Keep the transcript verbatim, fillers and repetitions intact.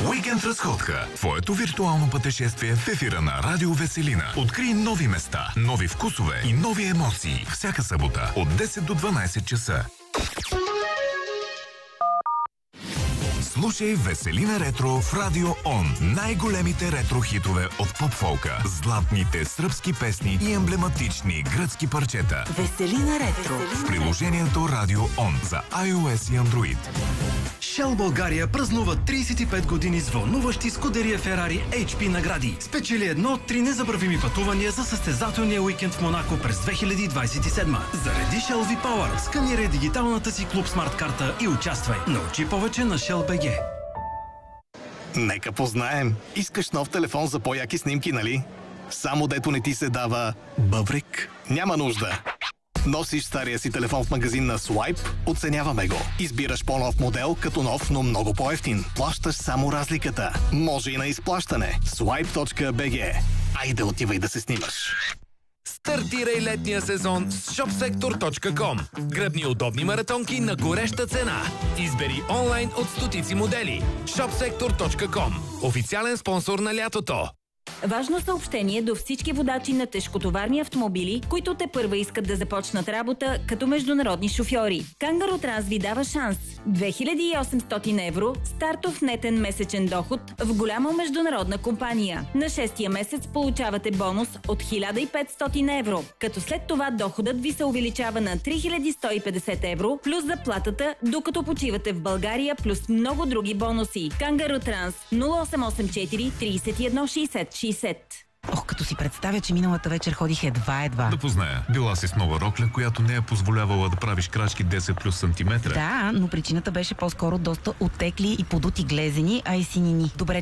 Уикенд разходка. Твоето виртуално пътешествие в ефира на Радио Веселина. Открий нови места, нови вкусове и нови емоции. Всяка събота от десет до дванайсет часа. Слушай Веселина Ретро в Радио Он. Най-големите ретро хитове от поп-фолка, златните сръбски песни и емблематични гръцки парчета. Веселина Ретро в приложението Радио Он за iOS и Android. Shell България празнува трийсет и пет години с вълнуващи Скудерия Ферари Ейч Пи награди. Спечели едно от три незабравими пътувания за състезателния уикенд в Монако през две хиляди двайсет и седма. Зареди Shell V-Power, сканирай дигиталната си клуб смарт карта и участвай. Научи повече на Shell точка би джи. Нека познаем. Искаш нов телефон за по-яки снимки, нали? Само дето не ти се дава бъбрик? Няма нужда. Носиш стария си телефон в магазин на Swipe, оценяваме го. Избираш по-нов модел, като нов, но много по-евтин. Плащаш само разликата. Може и на изплащане. Swipe точка би джи. Айде отивай да се снимаш. Стартирай летния сезон с шопсектор точка ком. Гръбни удобни маратонки на гореща цена. Избери онлайн от стотици модели. шопсектор точка ком. Официален спонсор на лятото. Важно съобщение до всички водачи на тежкотоварни автомобили, които те първа искат да започнат работа като международни шофьори. Кангаро Транс ви дава шанс. две хиляди и осемстотин евро стартов нетен месечен доход в голяма международна компания. На шестия месец получавате бонус от хиляда и петстотин евро, като след това доходът ви се увеличава на три хиляди сто и петдесет евро плюс заплатата, докато почивате в България, плюс много други бонуси. Кангаро Транс нула осем осем четири трийсет и едно шейсет шейсет. Ох, като си представя, че миналата вечер ходих едва-едва. Да позная. Била си с нова рокля, която не е позволявала да правиш крачки десет плюс сантиметра. Да, но причината беше по-скоро доста оттекли и подути глезени, а и синини. Добре,